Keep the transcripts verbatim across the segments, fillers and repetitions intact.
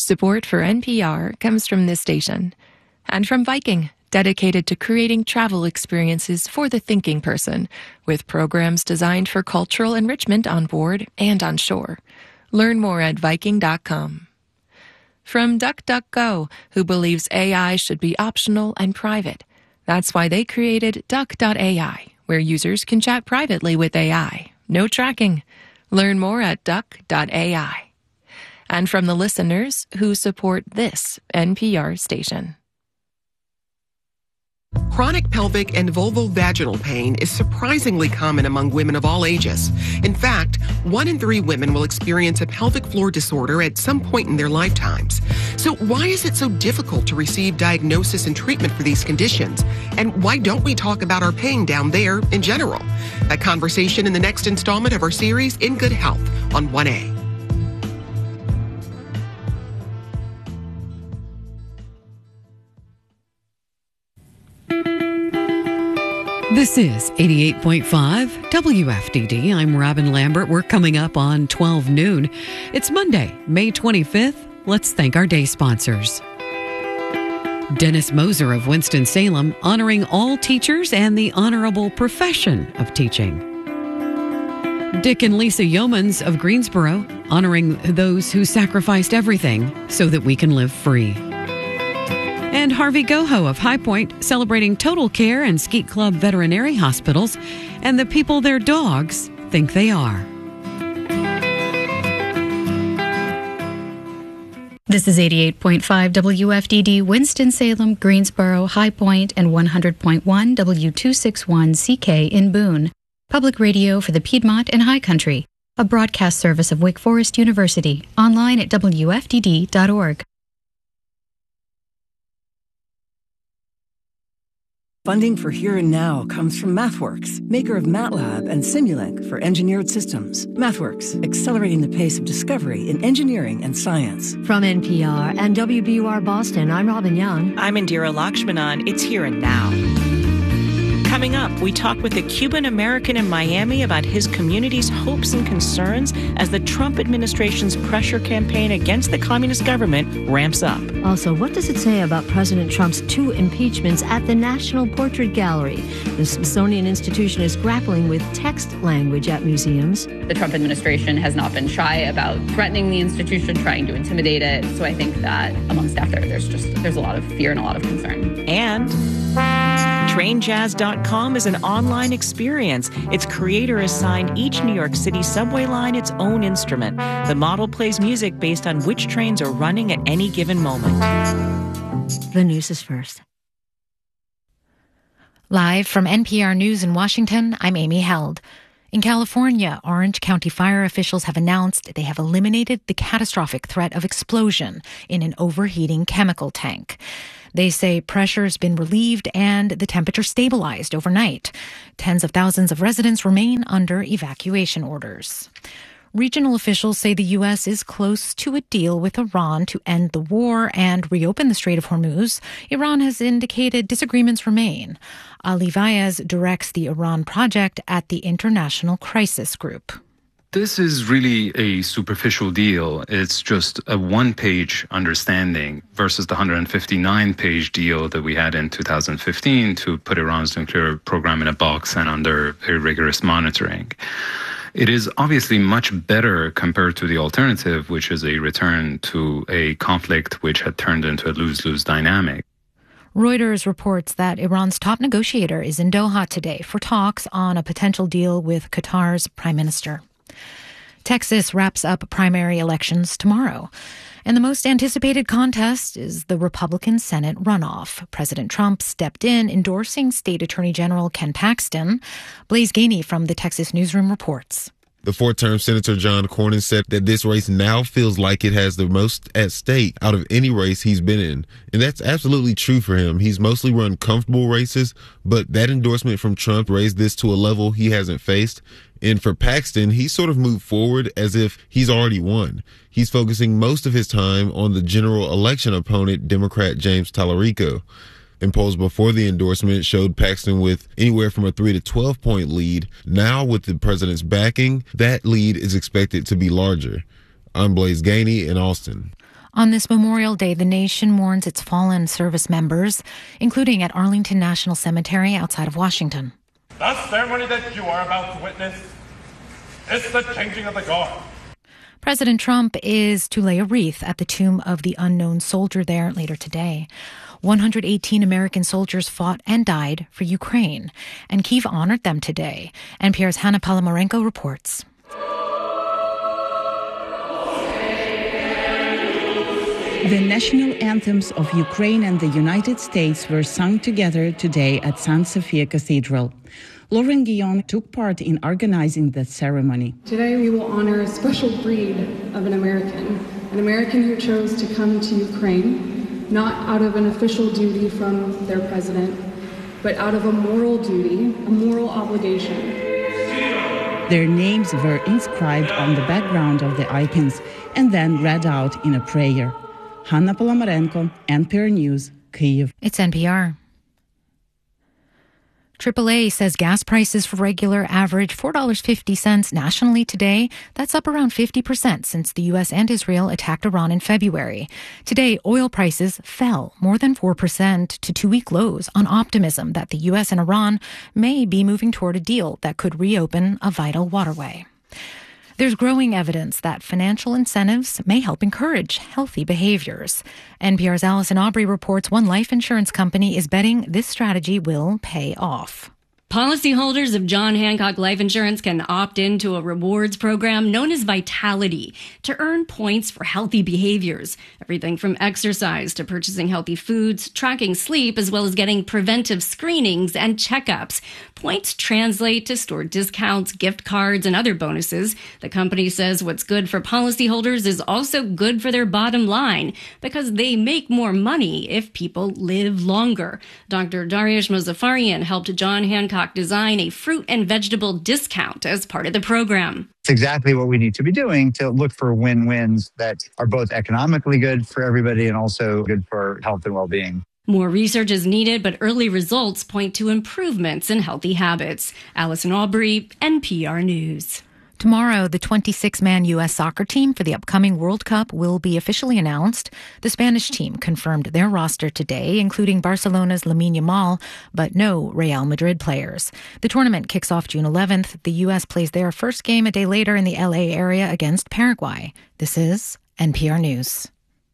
Support for N P R comes from this station and from Viking, dedicated to creating travel experiences for the thinking person, with programs designed for cultural enrichment on board and on shore. Learn more at Viking dot com. From DuckDuckGo, who believes A I should be optional and private. That's why they created Duck dot A I, where users can chat privately with A I. No tracking. Learn more at Duck dot A I. And from the listeners who support this N P R station. Chronic pelvic and vulvovaginal pain is surprisingly common among women of all ages. In fact, one in three women will experience a pelvic floor disorder at some point in their lifetimes. So why is it so difficult to receive diagnosis and treatment for these conditions? And why don't we talk about our pain down there in general? That conversation in the next installment of our series, In Good Health, on one A. This is eighty-eight point five W F D D. I'm Robin Lambert. We're coming up on twelve noon. It's Monday, May twenty-fifth. Let's thank our day sponsors. Dennis Moser of Winston-Salem, honoring all teachers and the honorable profession of teaching. Dick and Lisa Yeomans of Greensboro, honoring those who sacrificed everything so that we can live free. And Harvey Goho of High Point, celebrating Total Care and Skeet Club Veterinary Hospitals and the people their dogs think they are. This is eighty-eight point five W F D D, Winston-Salem, Greensboro, High Point, and one hundred point one W two sixty-one C K in Boone. Public radio for the Piedmont and High Country. A broadcast service of Wake Forest University. Online at W F D D dot org. Funding for Here and Now comes from MathWorks, maker of MATLAB and Simulink for engineered systems. MathWorks, accelerating the pace of discovery in engineering and science. From N P R and W B U R Boston, I'm Robin Young. I'm Indira Lakshmanan. It's Here and Now. Coming up, we talk with a Cuban American in Miami about his community's hopes and concerns as the Trump administration's pressure campaign against the communist government ramps up. Also, what does it say about President Trump's two impeachments at the National Portrait Gallery? The Smithsonian Institution is grappling with text language at museums. The Trump administration has not been shy about threatening the institution, trying to intimidate it. So I think that among staff there, there's just there's a lot of fear and a lot of concern. And Train Jazz dot com is an online experience. Its creator assigned each New York City subway line its own instrument. The model plays music based on which trains are running at any given moment. The news is first. Live from N P R News in Washington, I'm Amy Held. In California, Orange County fire officials have announced they have eliminated the catastrophic threat of explosion in an overheating chemical tank. They say pressure's been relieved and the temperature stabilized overnight. Tens of thousands of residents remain under evacuation orders. Regional officials say the U S is close to a deal with Iran to end the war and reopen the Strait of Hormuz. Iran has indicated disagreements remain. Ali Vaez directs the Iran project at the International Crisis Group. This is really a superficial deal. It's just a one-page understanding versus the one hundred fifty-nine page deal that we had in two thousand fifteen to put Iran's nuclear program in a box and under very rigorous monitoring. It is obviously much better compared to the alternative, which is a return to a conflict which had turned into a lose-lose dynamic. Reuters reports that Iran's top negotiator is in Doha today for talks on a potential deal with Qatar's prime minister. Texas wraps up primary elections tomorrow. And the most anticipated contest is the Republican Senate runoff. President Trump stepped in, endorsing State Attorney General Ken Paxton. Blaise Gainey from the Texas Newsroom reports. The four-term Senator John Cornyn said that this race now feels like it has the most at stake out of any race he's been in. And that's absolutely true for him. He's mostly run comfortable races, but that endorsement from Trump raised this to a level he hasn't faced. And for Paxton, he sort of moved forward as if he's already won. He's focusing most of his time on the general election opponent, Democrat James Tallarico. And polls before the endorsement showed Paxton with anywhere from a three to twelve point lead. Now, with the president's backing, that lead is expected to be larger. I'm Blaise Gainey in Austin. On this Memorial Day, the nation mourns its fallen service members, including at Arlington National Cemetery outside of Washington. The ceremony that you are about to witness is the changing of the guard. President Trump is to lay a wreath at the tomb of the unknown soldier there later today. one hundred eighteen American soldiers fought and died for Ukraine, and Kyiv honored them today. N P R's Hannah Palamarenko reports. The national anthems of Ukraine and the United States were sung together today at Saint Sophia Cathedral. Lauren Guillaume took part in organizing the ceremony. Today we will honor a special breed of an American, an American who chose to come to Ukraine, not out of an official duty from their president, but out of a moral duty, a moral obligation. Their names were inscribed on the background of the icons and then read out in a prayer. Hannah Palamarenko, N P R News, Kyiv. It's N P R. triple A says gas prices for regular average four dollars and fifty cents nationally today. That's up around fifty percent since the U S and Israel attacked Iran in February. Today, oil prices fell more than four percent to two-week lows on optimism that the U S and Iran may be moving toward a deal that could reopen a vital waterway. There's growing evidence that financial incentives may help encourage healthy behaviors. N P R's Allison Aubrey reports one life insurance company is betting this strategy will pay off. Policyholders of John Hancock Life Insurance can opt into a rewards program known as Vitality to earn points for healthy behaviors. Everything from exercise to purchasing healthy foods, tracking sleep, as well as getting preventive screenings and checkups. Points translate to store discounts, gift cards, and other bonuses. The company says what's good for policyholders is also good for their bottom line because they make more money if people live longer. Doctor Dariush Mozaffarian helped John Hancock design a fruit and vegetable discount as part of the program. It's exactly what we need to be doing to look for win-wins that are both economically good for everybody and also good for health and well-being. More research is needed, but early results point to improvements in healthy habits. Allison Aubrey, N P R News. Tomorrow, the twenty-six man U S soccer team for the upcoming World Cup will be officially announced. The Spanish team confirmed their roster today, including Barcelona's Lamine Yamal, but no Real Madrid players. The tournament kicks off June eleventh. The U S plays their first game a day later in the L A area against Paraguay. This is N P R News.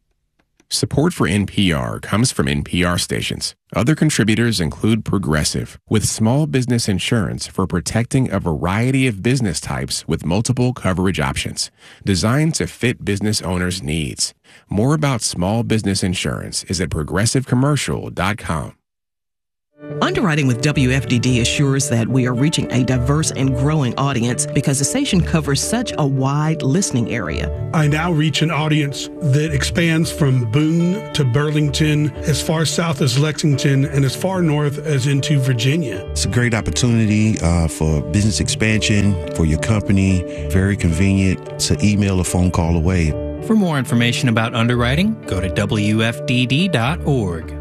Support for N P R comes from N P R stations. Other contributors include Progressive, with small business insurance for protecting a variety of business types with multiple coverage options, designed to fit business owners' needs. More about small business insurance is at progressive commercial dot com. Underwriting with W F D D assures that we are reaching a diverse and growing audience because the station covers such a wide listening area. I now reach an audience that expands from Boone to Burlington, as far south as Lexington, and as far north as into Virginia. It's a great opportunity uh, for business expansion, for your company. Very convenient. It's an email or phone call away. For more information about underwriting, go to W F D D dot org.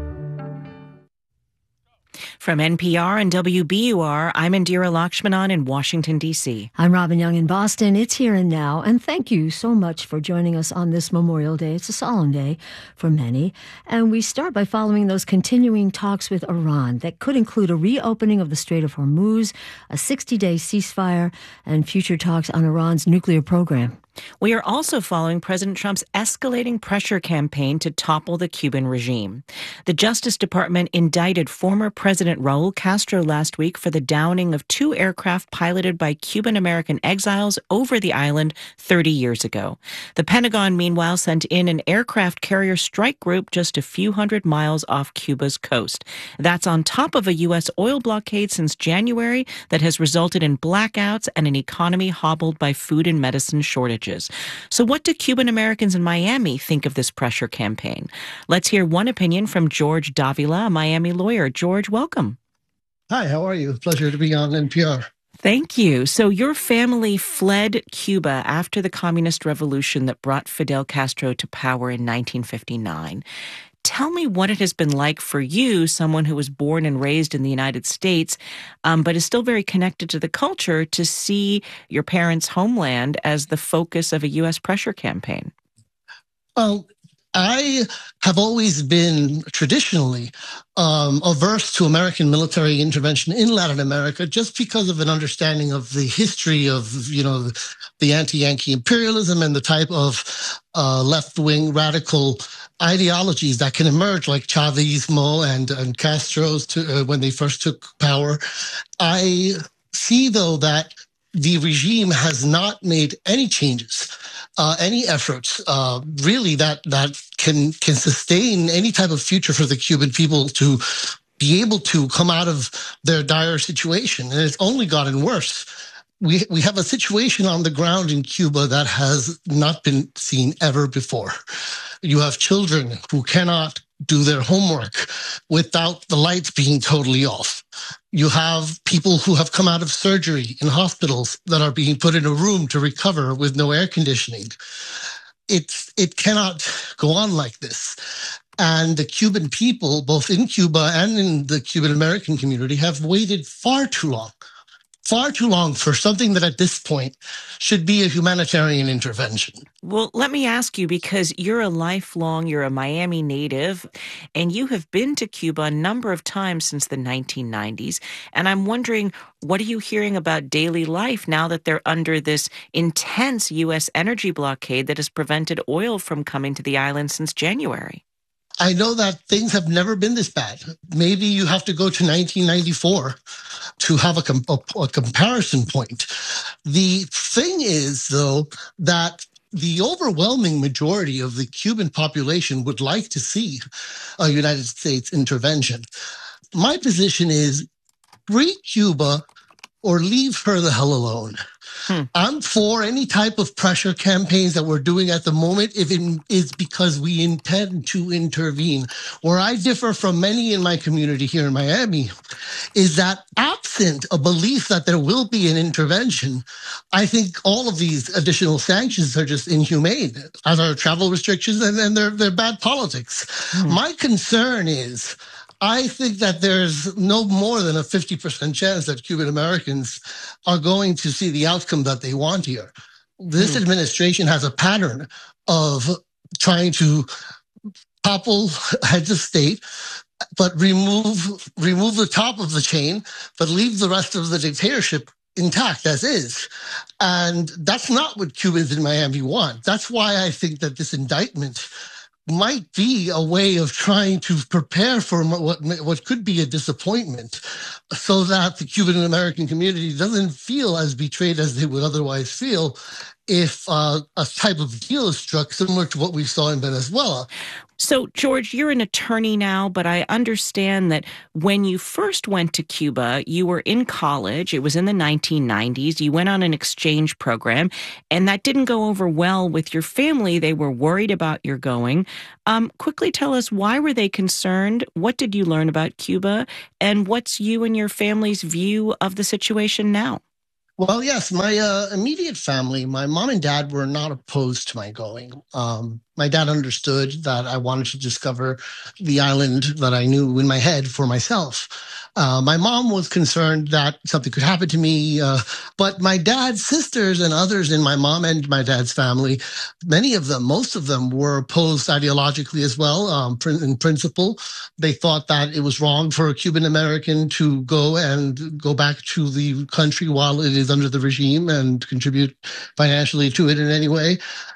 From N P R and W B U R, I'm Indira Lakshmanan in Washington, D C I'm Robin Young in Boston. It's Here and Now, and thank you so much for joining us on this Memorial Day. It's a solemn day for many, and we start by following those continuing talks with Iran that could include a reopening of the Strait of Hormuz, a sixty-day ceasefire, and future talks on Iran's nuclear program. We are also following President Trump's escalating pressure campaign to topple the Cuban regime. The Justice Department indicted former President Raul Castro last week for the downing of two aircraft piloted by Cuban-American exiles over the island thirty years ago. The Pentagon, meanwhile, sent in an aircraft carrier strike group just a few hundred miles off Cuba's coast. That's on top of a U S oil blockade since January that has resulted in blackouts and an economy hobbled by food and medicine shortages. So what do Cuban Americans in Miami think of this pressure campaign? Let's hear one opinion from George Davila, a Miami lawyer. George, welcome. Hi, how are you? Pleasure to be on N P R. Thank you. So your family fled Cuba after the communist revolution that brought Fidel Castro to power in nineteen fifty-nine. Tell me what it has been like for you, someone who was born and raised in the United States, um, but is still very connected to the culture, to see your parents' homeland as the focus of a U S pressure campaign. Well, I have always been traditionally um, averse to American military intervention in Latin America just because of an understanding of the history of, you know, the anti-Yankee imperialism and the type of uh, left-wing radical ideologies that can emerge, like Chavismo and, and Castro's to, uh, when they first took power. I see, though, that the regime has not made any changes, uh, any efforts, uh, really that that can can sustain any type of future for the Cuban people to be able to come out of their dire situation. And it's only gotten worse. We we have a situation on the ground in Cuba that has not been seen ever before. You have children who cannot do their homework without the lights being totally off. You have people who have come out of surgery in hospitals that are being put in a room to recover with no air conditioning. It's, it cannot go on like this. And the Cuban people, both in Cuba and in the Cuban American community, have waited far too long. Far too long for something that at this point should be a humanitarian intervention. Well, let me ask you, because you're a lifelong, you're a Miami native, and you have been to Cuba a number of times since the nineteen nineties. And I'm wondering, what are you hearing about daily life now that they're under this intense U S energy blockade that has prevented oil from coming to the island since January? I know that things have never been this bad. Maybe you have to go to nineteen ninety-four to have a, com- a, a comparison point. The thing is, though, that the overwhelming majority of the Cuban population would like to see a United States intervention. My position is free Cuba or leave her the hell alone. Hmm. I'm for any type of pressure campaigns that we're doing at the moment if it is because we intend to intervene. Where I differ from many in my community here in Miami is that absent a belief that there will be an intervention, I think all of these additional sanctions are just inhumane, as are travel restrictions, and, and they're, they're bad politics. Hmm. My concern is I think that there's no more than a fifty percent chance that Cuban Americans are going to see the outcome that they want here. This mm. administration has a pattern of trying to topple heads of state, but remove remove the top of the chain, but leave the rest of the dictatorship intact as is. And that's not what Cubans in Miami want. That's why I think that this indictment might be a way of trying to prepare for what what could be a disappointment, so that the Cuban American community doesn't feel as betrayed as they would otherwise feel if uh, a type of deal is struck similar to what we saw in Venezuela. So, George, you're an attorney now, but I understand that when you first went to Cuba, you were in college. It was in the nineteen nineties. You went on an exchange program, and that didn't go over well with your family. They were worried about your going. Um, quickly tell us, why were they concerned? What did you learn about Cuba? And what's you and your family's view of the situation now? Well, yes, my uh, immediate family, my mom and dad were not opposed to my going. Um, my dad understood that I wanted to discover the island that I knew in my head for myself. Uh, my mom was concerned that something could happen to me, uh, but my dad's sisters and others in my mom and my dad's family, many of them, most of them were opposed ideologically as well. Um, in principle, they thought that it was wrong for a Cuban American to go and go back to the country while it is under the regime and contribute financially to it in any way.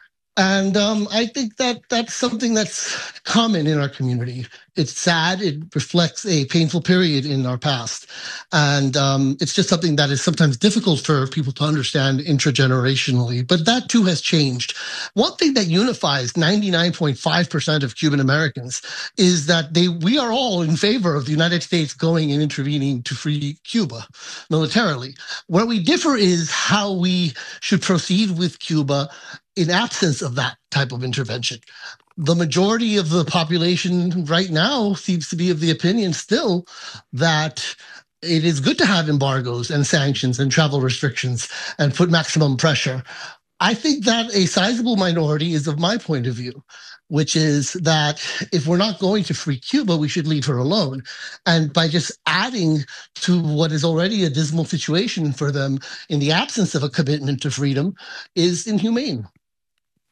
And um, I think that that's something that's common in our community. It's sad. It reflects a painful period in our past. And um, it's just something that is sometimes difficult for people to understand intragenerationally. But that, too, has changed. One thing that unifies ninety-nine point five percent of Cuban Americans is that they we are all in favor of the United States going and intervening to free Cuba militarily. Where we differ is how we should proceed with Cuba in absence of that type of intervention. The majority of the population right now seems to be of the opinion still that it is good to have embargoes and sanctions and travel restrictions and put maximum pressure. I think that a sizable minority is of my point of view, which is that if we're not going to free Cuba, we should leave her alone. And by just adding to what is already a dismal situation for them in the absence of a commitment to freedom is inhumane.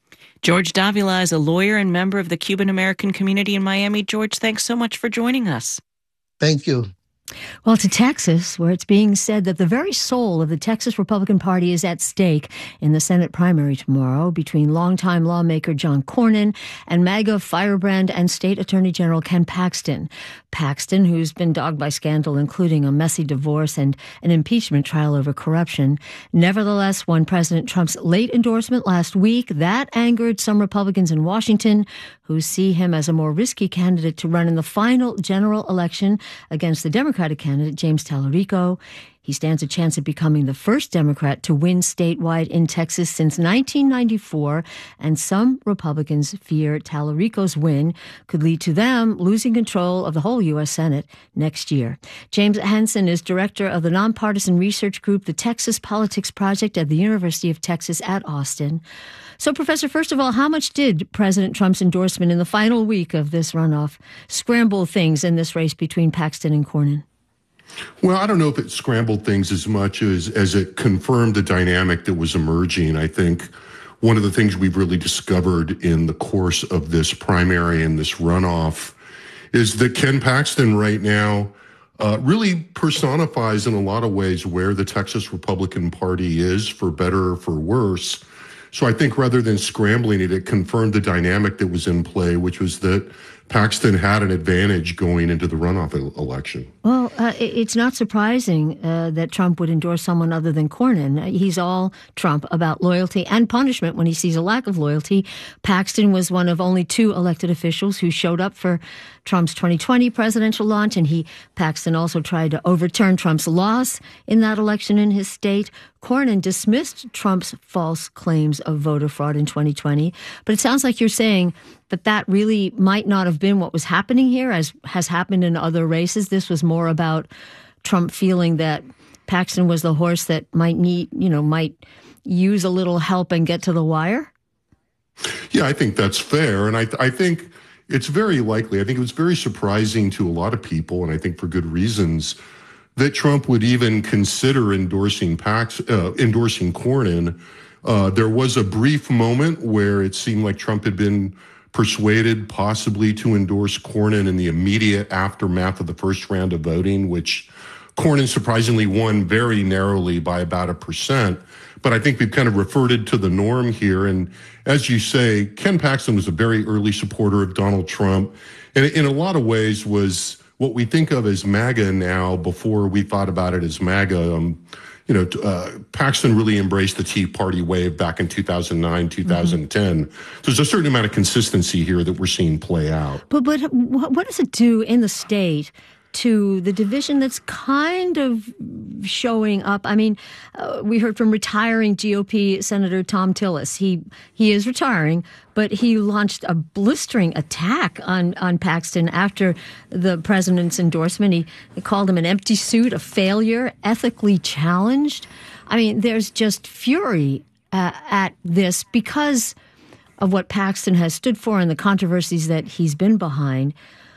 George Davila is a lawyer and member of the Cuban American community in Miami. George, thanks so much for joining us. Thank you. Well, to Texas, where it's being said that the very soul of the Texas Republican Party is at stake in the Senate primary tomorrow between longtime lawmaker John Cornyn and MAGA firebrand and State Attorney General Ken Paxton. Paxton, who's been dogged by scandal, including a messy divorce and an impeachment trial over corruption, nevertheless won President Trump's late endorsement last week. That angered some Republicans in Washington who see him as a more risky candidate to run in the final general election against the Democratic candidate, James Tallarico. He stands a chance of becoming the first Democrat to win statewide in Texas since nineteen ninety-four, and some Republicans fear Tallarico's win could lead to them losing control of the whole U S Senate next year. James Hansen is director of the nonpartisan research group, the Texas Politics Project at the University of Texas at Austin. So, Professor, first of all, how much did President Trump's endorsement in the final week of this runoff scramble things in this race between Paxton and Cornyn? Well, I don't know if it scrambled things as much as, as it confirmed the dynamic that was emerging. I think one of the things we've really discovered in the course of this primary and this runoff is that Ken Paxton right now uh, really personifies in a lot of ways where the Texas Republican Party is, for better or for worse. So I think rather than scrambling it, it confirmed the dynamic that was in play, which was that Paxton had an advantage going into the runoff election. Well, uh, it's not surprising uh, that Trump would endorse someone other than Cornyn. He's all Trump about loyalty and punishment when he sees a lack of loyalty. Paxton was one of only two elected officials who showed up for Trump's twenty twenty presidential launch, and he, Paxton, also tried to overturn Trump's loss in that election in his state. Cornyn dismissed Trump's false claims of voter fraud in twenty twenty, but it sounds like you're saying that that really might not have been what was happening here, as has happened in other races. This was more about Trump feeling that Paxton was the horse that might need, you know, might use a little help and get to the wire. Yeah, I think that's fair. And I, I think it's very likely, I think it was very surprising to a lot of people, and I think for good reasons, that Trump would even consider endorsing Pax, uh, endorsing Cornyn. Uh, there was a brief moment where it seemed like Trump had been persuaded possibly to endorse Cornyn in the immediate aftermath of the first round of voting, which Cornyn surprisingly won very narrowly by about a percent. But I think we've kind of reverted to the norm here. And as you say, Ken Paxton was a very early supporter of Donald Trump, and in a lot of ways was what we think of as MAGA now before we thought about it as MAGA. Um, you know, uh, Paxton really embraced the Tea Party wave back in two thousand nine, two thousand ten. Mm-hmm. So there's a certain amount of consistency here that we're seeing play out. But but what does it do in the state to the division that's kind of showing up? I mean, uh, we heard from retiring G O P Senator Thom Tillis. He he is retiring, but he launched a blistering attack on, on Paxton after the president's endorsement. He, he called him an empty suit, a failure, ethically challenged. I mean, there's just fury uh, at this because of what Paxton has stood for and the controversies that he's been behind.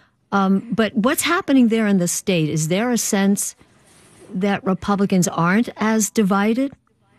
Um, but what's happening there in the state? Is there a sense that Republicans aren't as divided?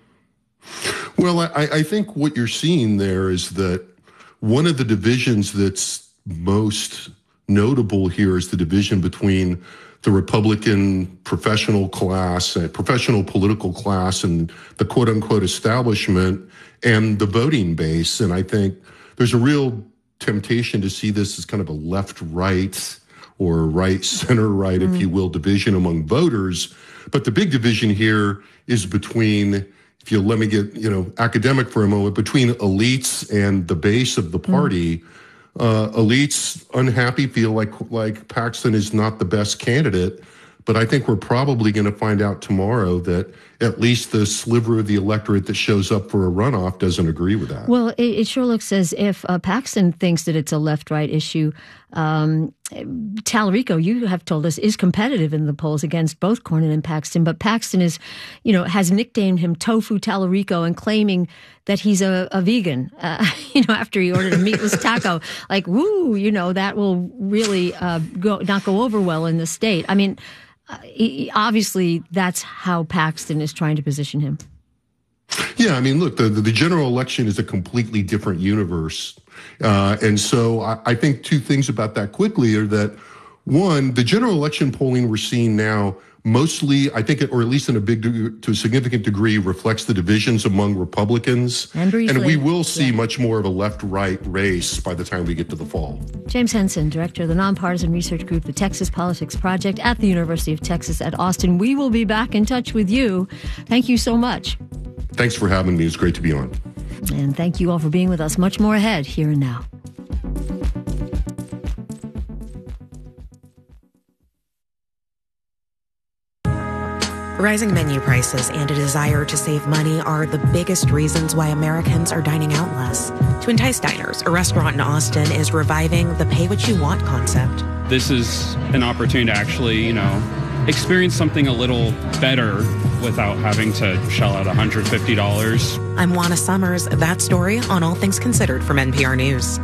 Well, I, I think what you're seeing there is that one of the divisions that's most notable here is the division between the Republican professional class, uh, professional political class, and the quote-unquote establishment and the voting base. And I think there's a real temptation to see this as kind of a left-right or right-center-right, mm. if you will, division among voters. But the big division here is between, if you'll let me get, you know, academic for a moment, between elites and the base of the party. Mm. Uh, elites unhappy, feel like like Paxton is not the best candidate. But I think we're probably going to find out tomorrow that at least the sliver of the electorate that shows up for a runoff doesn't agree with that. Well, it, it sure looks as if uh, Paxton thinks that it's a left-right issue. Um, Tallarico, you have told us, is competitive in the polls against both Cornyn and Paxton, but Paxton is, you know, has nicknamed him Tofu Tallarico and claiming that he's a, a vegan, uh, you know, after he ordered a meatless taco. Like, woo, you know, that will really uh, go not go over well in the state. I mean, Uh, he, obviously, that's how Paxton is trying to position him. Yeah, I mean, look, the, the general election is a completely different universe. Uh, and so I, I think two things about that quickly are that, one, the general election polling we're seeing now mostly, I think, or at least in a big, to a significant degree, reflects the divisions among Republicans. And briefly, and we will see yeah. much more of a left-right race by the time we get to the fall. James Henson, director of the nonpartisan research group, the Texas Politics Project at the University of Texas at Austin. We will be back in touch with you. Thank you so much. Thanks for having me. It's great to be on. And thank you all for being with us. Much more ahead, here and now. Rising menu prices and a desire to save money are the biggest reasons why Americans are dining out less. To entice diners, a restaurant in Austin is reviving the pay what you want concept. This is an opportunity to actually, you know, experience something a little better without having to shell out one hundred fifty dollars. I'm Juana Summers. That story on All Things Considered from N P R News.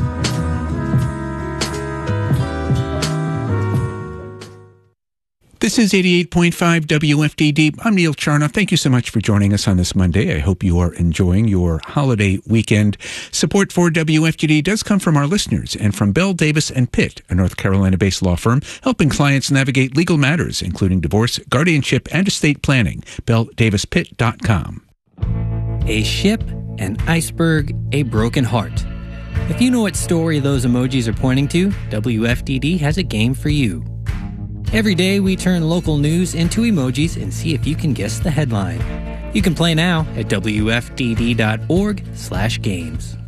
This is eighty-eight point five W F D D. I'm Neil Charnoff. Thank you so much for joining us on this Monday. I hope you are enjoying your holiday weekend. Support for W F D D does come from our listeners and from Bell, Davis and Pitt, a North Carolina-based law firm helping clients navigate legal matters, including divorce, guardianship, and estate planning. bell davis pitt dot com. A ship, an iceberg, a broken heart. If you know what story those emojis are pointing to, W F D D has a game for you. Every day, we turn local news into emojis and see if you can guess the headline. You can play now at W F D D dot org slash games.